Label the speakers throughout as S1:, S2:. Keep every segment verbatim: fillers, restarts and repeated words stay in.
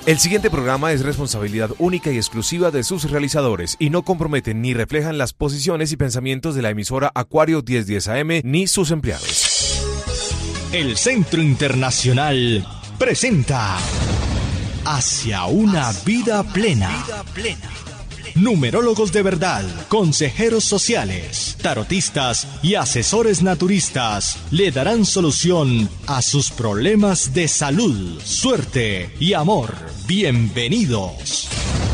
S1: El siguiente programa es responsabilidad única y exclusiva de sus realizadores y no comprometen ni reflejan las posiciones y pensamientos de la emisora Acuario mil diez A M ni sus empleados.
S2: El Centro Internacional presenta Hacia una vida plena. Numerólogos de verdad, consejeros sociales, tarotistas y asesores naturistas le darán solución a sus problemas de salud, suerte y amor. Bienvenidos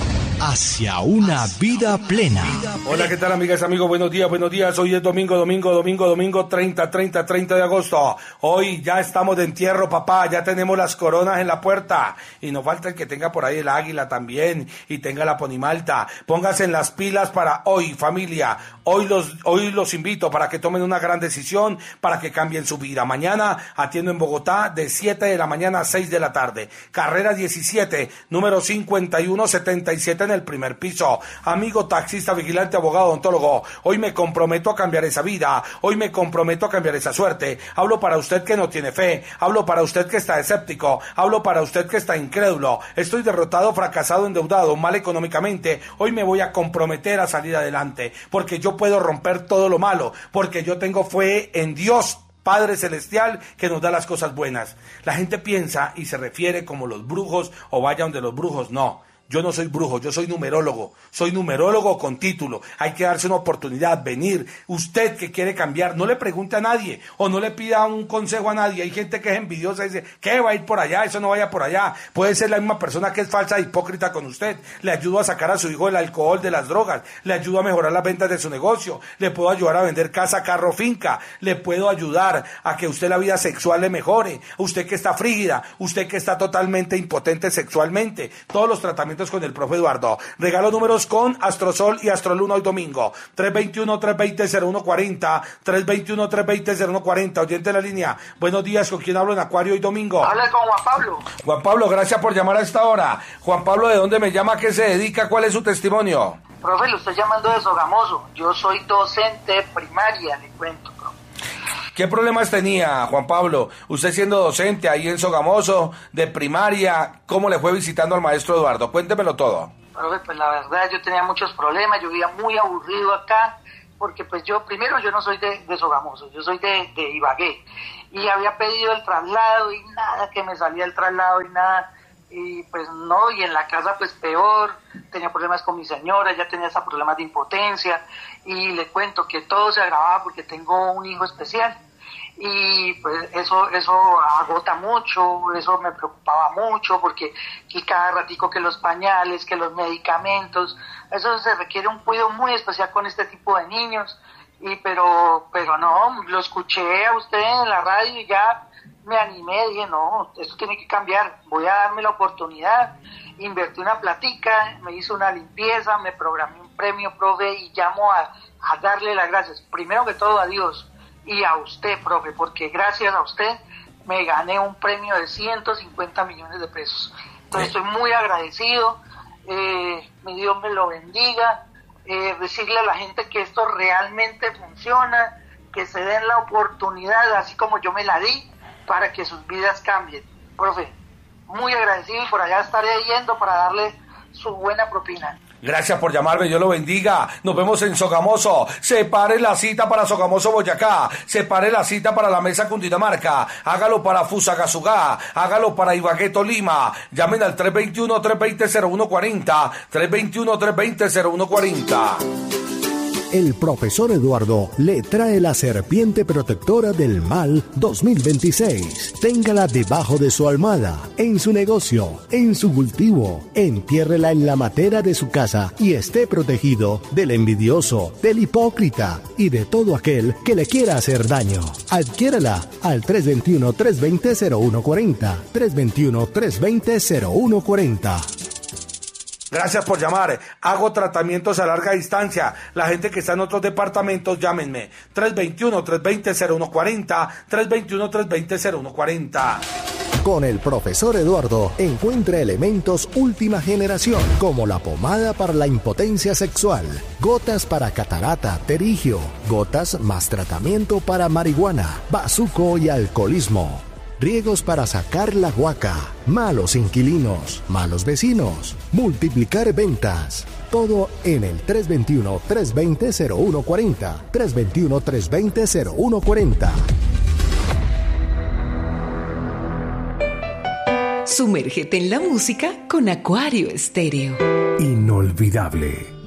S2: hacia una vida plena.
S3: Hola, ¿qué tal, amigas, amigos? Buenos días, buenos días. Hoy es domingo, domingo, domingo, domingo treinta, treinta, treinta de agosto. Hoy ya estamos de entierro, papá. Ya tenemos las coronas en la puerta. Y nos falta el que tenga por ahí el águila también y tenga la ponimalta. Pónganse en las pilas para hoy, familia. Hoy los, hoy los invito para que tomen una gran decisión, para que cambien su vida. Mañana atiendo en Bogotá de siete de la mañana a seis de la tarde. Carrera diecisiete, número cincuenta y uno setenta y siete en el primer piso. Amigo taxista, vigilante, abogado, odontólogo, hoy me comprometo a cambiar esa vida, hoy me comprometo a cambiar esa suerte. Hablo para usted que no tiene fe, hablo para usted que está escéptico, hablo para usted que está incrédulo. Estoy derrotado, fracasado, endeudado, mal económicamente. Hoy me voy a comprometer a salir adelante, porque yo puedo romper todo lo malo, porque yo tengo fe en Dios Padre Celestial, que nos da las cosas buenas. La gente piensa y se refiere como los brujos o vaya donde los brujos. No. Yo no soy brujo, yo soy numerólogo, soy numerólogo con título. Hay que darse una oportunidad, venir. Usted que quiere cambiar, no le pregunte a nadie o no le pida un consejo a nadie. Hay gente que es envidiosa y dice, ¿qué va a ir por allá? Eso no vaya por allá. Puede ser la misma persona que es falsa e hipócrita con usted. Le ayudo a sacar a su hijo del alcohol, de las drogas. Le ayudo a mejorar las ventas de su negocio. Le puedo ayudar a vender casa, carro, finca. Le puedo ayudar a que usted la vida sexual le mejore. Usted que está frígida, usted que está totalmente impotente sexualmente. Todos los tratamientos con el profe Eduardo. Regalo números con Astrosol y Astroluna hoy domingo. tres veintiuno, tres veinte, cero uno cuarenta. tres veintiuno, tres veinte, cero uno cuarenta. Oyente de la línea. Buenos días, ¿con quién hablo en Acuario hoy domingo?
S4: Habla con Juan Pablo.
S3: Juan Pablo, gracias por llamar a esta hora. Juan Pablo, ¿de dónde me llama? ¿A qué se dedica? ¿Cuál es su testimonio?
S4: Profe, lo estoy llamando de Sogamoso. Yo soy docente primaria, le cuento, profe.
S3: ¿Qué problemas tenía, Juan Pablo? Usted siendo docente ahí en Sogamoso, de primaria, ¿cómo le fue visitando al maestro Eduardo? Cuéntemelo todo.
S4: Profe, pues la verdad yo tenía muchos problemas, yo vivía muy aburrido acá, porque pues yo, primero yo no soy de, de Sogamoso, yo soy de, de Ibagué, y había pedido el traslado y nada, que me salía el traslado y nada, y pues no, y en la casa pues peor, tenía problemas con mi señora, ya tenía esos problemas de impotencia, y le cuento que todo se agravaba porque tengo un hijo especial. Y pues eso eso agota mucho, eso me preocupaba mucho porque y cada ratico que los pañales, que los medicamentos, eso se requiere un cuidado muy especial con este tipo de niños. Y pero pero no, lo escuché a usted en la radio y ya me animé, dije no, esto tiene que cambiar, voy a darme la oportunidad. Invertí una platica, me hice una limpieza, me programé un premio, profe, y llamo a, a darle las gracias, primero que todo a Dios. Y a usted, profe, porque gracias a usted me gané un premio de ciento cincuenta millones de pesos. Entonces estoy muy agradecido, eh, mi Dios me lo bendiga, eh, decirle a la gente que esto realmente funciona, que se den la oportunidad, así como yo me la di, para que sus vidas cambien. Profe, muy agradecido y por allá estaré yendo para darle su buena propina.
S3: Gracias por llamarme, Dios lo bendiga. Nos vemos en Sogamoso. Separe la cita para Sogamoso, Boyacá. Separe la cita para la Mesa, Cundinamarca. Hágalo para Fusagasugá. Hágalo para Ibagué, Tolima. Llamen al tres veintiuno, tres veinte, cero uno cuarenta. tres veintiuno, tres veinte, cero uno cuarenta.
S5: El profesor Eduardo le trae la serpiente protectora del mal dos mil veintiséis. Téngala debajo de su almohada, en su negocio, en su cultivo. Entiérrela en la matera de su casa y esté protegido del envidioso, del hipócrita y de todo aquel que le quiera hacer daño. Adquiérala al tres veintiuno, tres veinte, cero uno cuarenta. tres veintiuno, tres veinte, cero uno cuarenta.
S3: Gracias por llamar. Hago tratamientos a larga distancia. La gente que está en otros departamentos, llámenme. tres veintiuno, tres veinte, cero uno cuarenta. tres veintiuno, tres veinte, cero uno cuarenta.
S5: Con el profesor Eduardo encuentra elementos última generación, como la pomada para la impotencia sexual, gotas para catarata, terigio, gotas más tratamiento para marihuana, bazuco y alcoholismo. riegos para sacar la huaca, malos inquilinos, malos vecinos, multiplicar ventas. Todo en el tres dos uno, tres dos cero, cero uno cuatro cero, tres dos uno, tres dos cero, cero uno cuatro cero.
S6: Sumérgete en la música con Acuario Estéreo.
S5: Inolvidable.